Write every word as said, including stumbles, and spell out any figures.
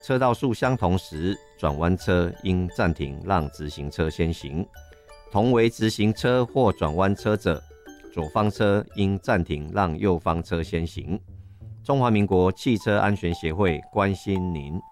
车道数相同时，转弯车应暂停让直行车先行；同为直行车或转弯车者，左方车应暂停让右方车先行。中华民国汽车安全协会关心您。